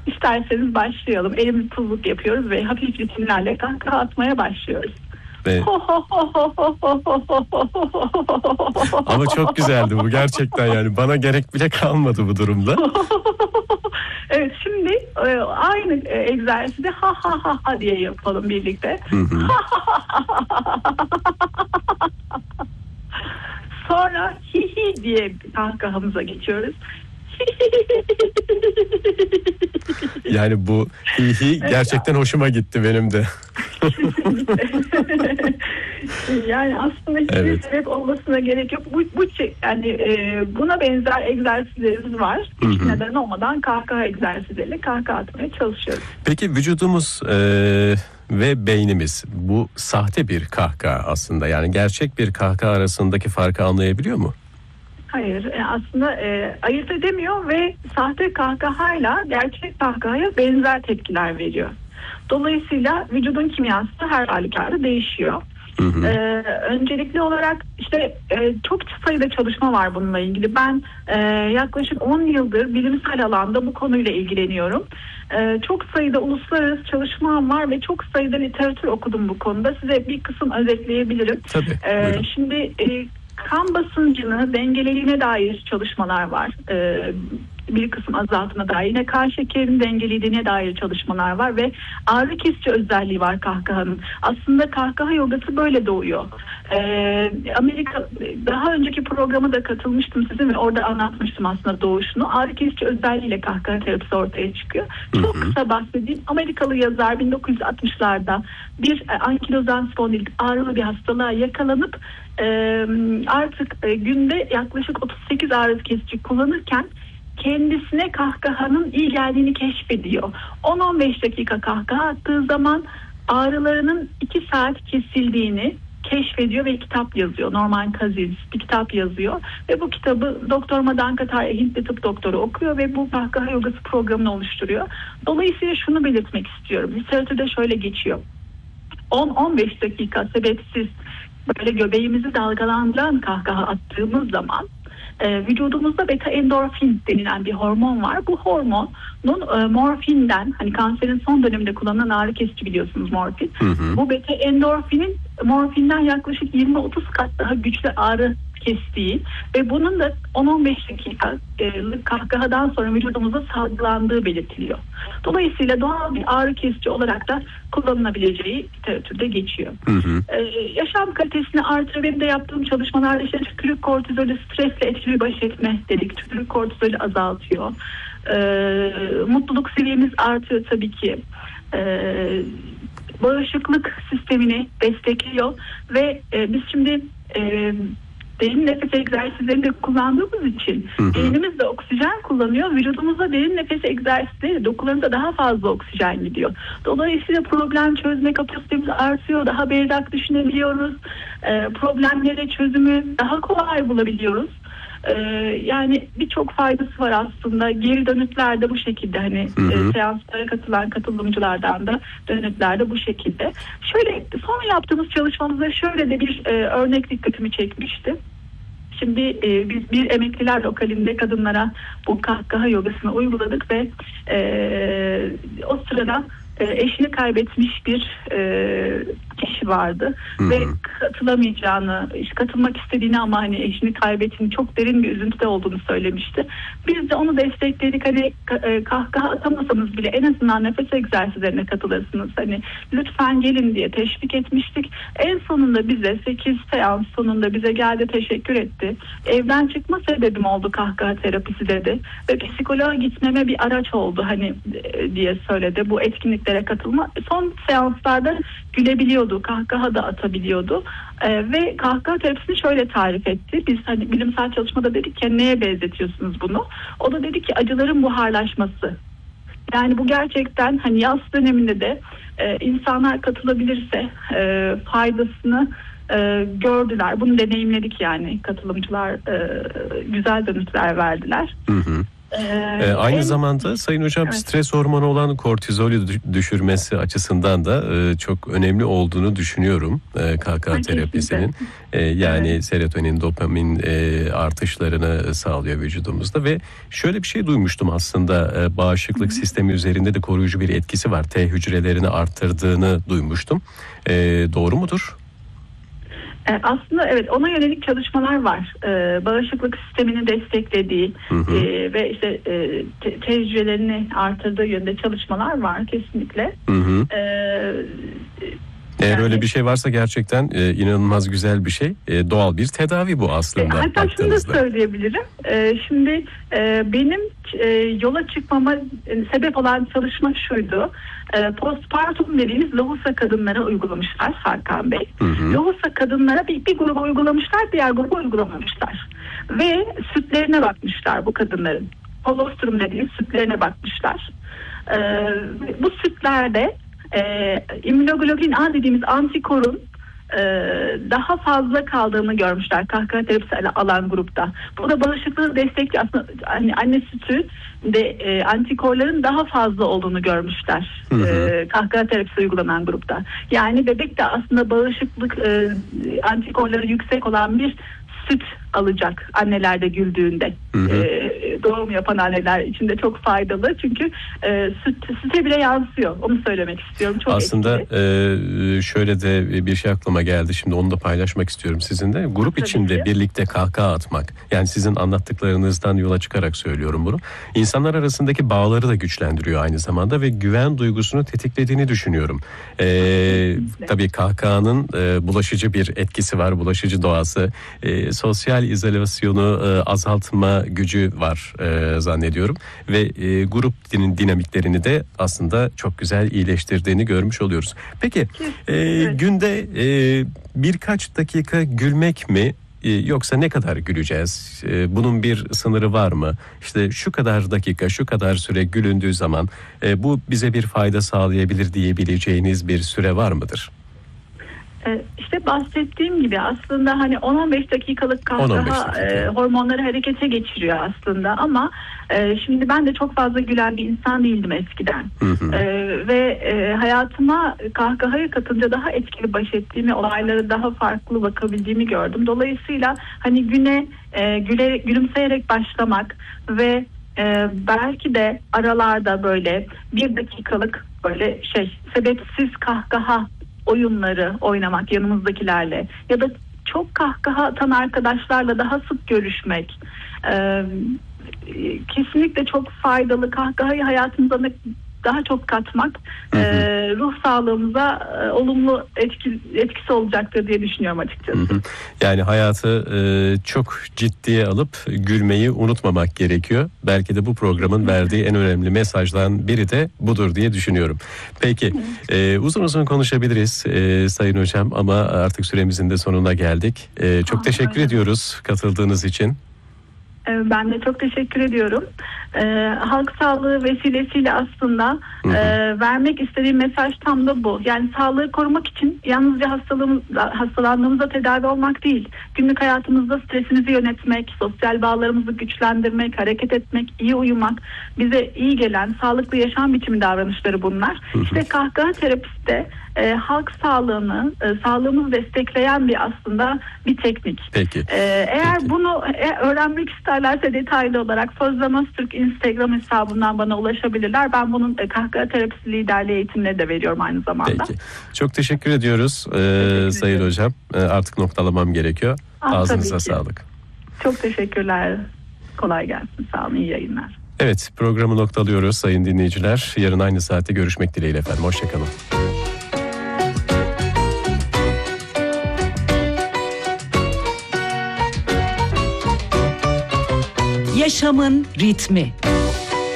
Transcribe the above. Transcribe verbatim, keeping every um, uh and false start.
İsterseniz başlayalım. Elimizi tuzluk yapıyoruz ve hafif ritimlerle kahkaha atmaya başlıyoruz. Evet. Ama çok güzeldi bu gerçekten, yani bana gerek bile kalmadı bu durumda. Evet, şimdi e, aynı e, egzersizi ha ha ha ha diye yapalım birlikte. Hı hı. Sonra hi hi diye kahkahamıza geçiyoruz. Yani bu hi gerçekten hoşuma gitti benim de. Yani aslında hiçbir Evet. sebep olmasına gerek yok. Bu, bu yani e, buna benzer egzersizlerimiz var. Hiç Hı hı. neden olmadan kahkaha egzersizleriyle kahkaha atmaya çalışıyoruz. Peki vücudumuz e, ve beynimiz bu sahte bir kahkaha aslında, yani gerçek bir kahkaha arasındaki farkı anlayabiliyor mu? Hayır, e, aslında e, ayırt edemiyor ve sahte kahkahayla gerçek kahkahaya benzer tepkiler veriyor. Dolayısıyla vücudun kimyası her halükarda değişiyor. Hı hı. Ee, öncelikli olarak işte e, çok sayıda çalışma var bununla ilgili. Ben e, yaklaşık on yıldır bilimsel alanda bu konuyla ilgileniyorum. E, çok sayıda uluslararası çalışmam var ve çok sayıda literatür okudum bu konuda. Size bir kısım özetleyebilirim. Tabii. E, Buyurun. şimdi e, kan basıncını dengelediğine dair çalışmalar var. E, bir kısım azaltına dair, yine kan şekerinin dengelediğine dair çalışmalar var ve ağrı kesici özelliği var kahkahanın. Aslında kahkaha yogası böyle doğuyor. Ee, Amerika, daha önceki programa da katılmıştım sizin ve orada anlatmıştım aslında doğuşunu. Ağrı kesici özelliğiyle kahkaha terapisi ortaya çıkıyor. Çok Hı hı. kısa bahsedeyim. Amerikalı yazar bin dokuz yüz altmışlarda bir ankilozan spondilit ağrılı bir hastalığa yakalanıp e, artık e, günde yaklaşık otuz sekiz ağrı kesici kullanırken kendisine kahkahanın iyi geldiğini keşfediyor. on on beş dakika kahkaha attığı zaman ağrılarının iki saat kesildiğini keşfediyor ve kitap yazıyor. Norman Cousins bir kitap yazıyor ve bu kitabı Doktor Madan Katay, Hintli tıp doktoru okuyor ve bu kahkaha yogası programını oluşturuyor. Dolayısıyla şunu belirtmek istiyorum. Literatürde şöyle geçiyor. on on beş dakika sebepsiz böyle göbeğimizi dalgalandıran kahkaha attığımız zaman e, vücudumuzda beta endorfin denilen bir hormon var. Bu hormonun e, morfinden, hani kanserin son döneminde kullanılan ağrı kesici biliyorsunuz morfin. Hı hı. Bu beta endorfinin morfinden yaklaşık yirmi otuz kat daha güçlü ağrı kestiği ve bunun da on on beş dakikalık kahkahadan sonra vücudumuzda salgılandığı belirtiliyor. Dolayısıyla doğal bir ağrı kesici olarak da kullanılabileceği literatürde geçiyor. Hı hı. Ee, yaşam kalitesini artırıyor. Benim de yaptığım çalışmalarda işte tükürük kortizolü, stresle etkili baş etme dedik. Tükürük kortizolü azaltıyor. Ee, mutluluk seviyemiz artıyor tabii ki. Ee, bağışıklık sistemini destekliyor ve e, biz şimdi e, derin nefes egzersizlerini de kullandığımız için hı hı. beynimiz de oksijen kullanıyor. Vücudumuzda derin nefes egzersizleri dokularında daha fazla oksijen gidiyor. Dolayısıyla problem çözme kapasitemiz artıyor. Daha berrak düşünebiliyoruz. E, problemlere çözümü daha kolay bulabiliyoruz. Ee, yani birçok faydası var aslında. Geri dönütler de bu şekilde, hani Hı hı. e, seanslara katılan katılımcılardan da dönütler de bu şekilde. Şöyle son yaptığımız çalışmamızda şöyle de bir e, örnek dikkatimi çekmişti. Şimdi e, biz bir emekliler lokalinde kadınlara bu kahkaha yogasını uyguladık ve e, o sırada e, eşini kaybetmiş bir e, kişi vardı. Hı hı. Ve katılamayacağını, işte katılmak istediğini ama hani eşini kaybettiğini, çok derin bir üzüntüde olduğunu söylemişti. Biz de onu destekledik. Hani e, kahkaha atamasanız bile en azından nefes egzersizlerine katılırsınız. Hani lütfen gelin diye teşvik etmiştik. En sonunda bize sekiz seans sonunda bize geldi, teşekkür etti. Evden çıkma sebebim oldu kahkaha terapisi dedi. Ve psikoloğa gitmeme bir araç oldu hani e, diye söyledi. Bu etkinliklere katılma. Son seanslarda gülebiliyordu, kahkaha da atabiliyordu. Ee, ve kahkaha terapisini şöyle tarif etti. Biz hani bilimsel çalışmada dedik ki neye benzetiyorsunuz bunu? O da dedi ki acıların buharlaşması. Yani bu gerçekten hani yaz döneminde de e, insanlar katılabilirse e, faydasını e, gördüler. Bunu deneyimledik yani katılımcılar e, güzel dönütler verdiler. Hı hı. Ee, ee, aynı en... zamanda Sayın Hocam evet. stres hormonu olan kortizolü düşürmesi açısından da e, çok önemli olduğunu düşünüyorum e, kahkaha terapisinin. E, yani evet. serotonin, dopamin e, artışlarını sağlıyor vücudumuzda ve şöyle bir şey duymuştum aslında e, bağışıklık Hı-hı. sistemi üzerinde de koruyucu bir etkisi var. T hücrelerini arttırdığını duymuştum. E, doğru mudur? Aslında evet, ona yönelik çalışmalar var. Ee, bağışıklık sistemini desteklediği hı hı. E, ve işte e, te- T hücrelerini artırdığı yönde çalışmalar var kesinlikle. Hı hı. Ee, Eğer yani, öyle bir şey varsa gerçekten e, inanılmaz güzel bir şey. E, doğal bir tedavi bu aslında. E, hatta şunu da söyleyebilirim. E, şimdi e, benim e, yola çıkmama e, sebep olan çalışma şuydu. E, postpartum dediğimiz lohusa kadınlara uygulamışlar Hakan Bey. Hı hı. Lohusa kadınlara bir, bir gruba uygulamışlar, diğer gruba uygulamamışlar. Ve sütlerine bakmışlar bu kadınların. Kolostrum dediğimiz sütlerine bakmışlar. E, bu sütlerde Ee, immünoglobulin A dediğimiz antikorun e, daha fazla kaldığını görmüşler kahkaha terapisi alan grupta. Bu da bağışıklığı destekliyor. Aslında hani anne sütü de e, antikorların daha fazla olduğunu görmüşler. Hı hı. E, kahkaha terapisi uygulanan grupta. Yani bebek de aslında bağışıklık e, antikorları yüksek olan bir süt alacak annelerde güldüğünde. Hı hı. Ee, doğum yapan anneler için de çok faydalı. Çünkü e, süt, süte bile yansıyor. Onu söylemek istiyorum. Çok aslında e, şöyle de bir şey aklıma geldi. Şimdi onu da paylaşmak istiyorum sizinle. Grup Tabii içinde ki. birlikte kahkaha atmak. Yani sizin anlattıklarınızdan yola çıkarak söylüyorum bunu. İnsanlar arasındaki bağları da güçlendiriyor aynı zamanda ve güven duygusunu tetiklediğini düşünüyorum. E, tabii kahkahanın e, bulaşıcı bir etkisi var. Bulaşıcı doğası. E, sosyal izolasyonu e, azaltma gücü var e, zannediyorum ve e, grup din, dinamiklerini de aslında çok güzel iyileştirdiğini görmüş oluyoruz. Peki e, evet. günde e, birkaç dakika gülmek mi e, yoksa ne kadar güleceğiz? E, bunun bir sınırı var mı? İşte şu kadar dakika, şu kadar süre gülündüğü zaman e, bu bize bir fayda sağlayabilir diyebileceğiniz bir süre var mıdır? İşte bahsettiğim gibi aslında hani on on beş dakikalık kahkaha e, hormonları harekete geçiriyor aslında ama e, şimdi ben de çok fazla gülen bir insan değildim eskiden. Hı hı. E, ve e, hayatıma kahkahayı katınca daha etkili baş ettiğimi, olaylara daha farklı bakabildiğimi gördüm. Dolayısıyla hani güne e, güle, gülümseyerek başlamak ve e, belki de aralarda böyle bir dakikalık böyle şey sebepsiz kahkaha oyunları oynamak yanımızdakilerle ya da çok kahkaha atan arkadaşlarla daha sık görüşmek ee, kesinlikle çok faydalı. Kahkahayı hayatımıza daha çok katmak hı hı. E, ruh sağlığımıza e, olumlu etki, etkisi olacaktır diye düşünüyorum açıkçası. Hı hı. Yani hayatı e, çok ciddiye alıp gülmeyi unutmamak gerekiyor. Belki de bu programın verdiği en önemli mesajdan biri de budur diye düşünüyorum. Peki e, uzun uzun konuşabiliriz e, Sayın Hocam ama artık süremizin de sonuna geldik. E, çok Aa, teşekkür öyle. ediyoruz katıldığınız için. Ben de çok teşekkür ediyorum. Ee, halk sağlığı vesilesiyle aslında hı hı. E, vermek istediğim mesaj tam da bu. Yani sağlığı korumak için yalnızca hastalığımız, hastalandığımızda tedavi olmak değil. Günlük hayatımızda stresimizi yönetmek, sosyal bağlarımızı güçlendirmek, hareket etmek, iyi uyumak, bize iyi gelen sağlıklı yaşam biçimi davranışları bunlar. Hı hı. İşte kahkaha terapisi de e, halk sağlığını, e, sağlığımızı destekleyen bir aslında bir teknik. Peki. E, eğer Peki. bunu e, öğrenmek isterlerse detaylı olarak Sözlemez Türk Instagram hesabından bana ulaşabilirler. Ben bunun e, kahkaha terapisi liderliği eğitimleri de veriyorum aynı zamanda. Peki. Çok teşekkür ediyoruz e, teşekkür Sayın Hocam. E, artık noktalamam gerekiyor. Ah, Ağzınıza sağlık. Çok teşekkürler. Kolay gelsin. Sağ olun. İyi yayınlar. Evet, programı noktalıyoruz sayın dinleyiciler. Yarın aynı saatte görüşmek dileğiyle efendim. Hoşçakalın. Yaşamın ritmi.